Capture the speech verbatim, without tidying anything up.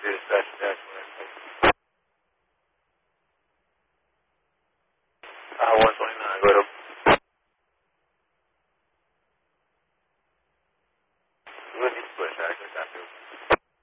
this, such, such, such. Ah, one twenty-nine, go ahead. Good,